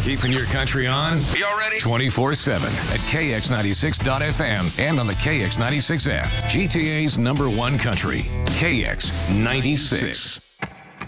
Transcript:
Keeping your country on. Y'all ready? 24/7 at KX96.FM and on the KX96 app. GTA's #1 country. KX96.